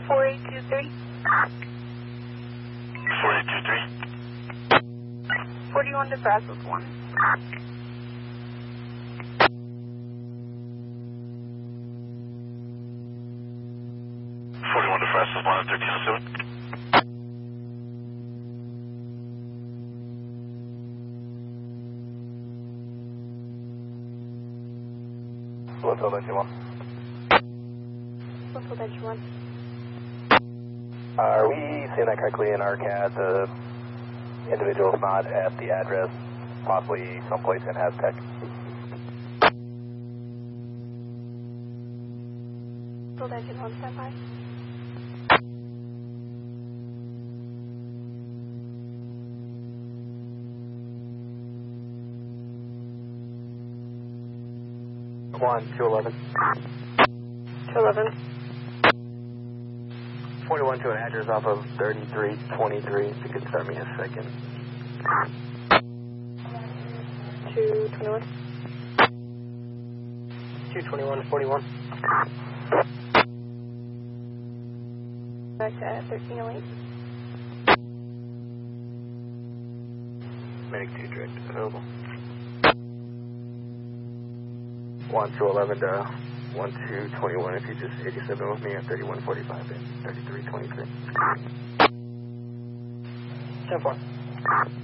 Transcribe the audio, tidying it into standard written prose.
4823. 4823. 41 to Brazos 1. 41 to Brazos 1 at 1307. What's up, that you want? What's that you want? Are we seeing that correctly in our CAD? The individual's not at the address, possibly someplace in Aztec. What's that you want? Stand by. One, 211. 211. 41 to an address off of 3323. If you could start me in a second. 221. 221, 41. Back to 1308. Medic 2 direct available. 1211 to 1221. If you just 87 with me at 3145 and 3323. 10-4.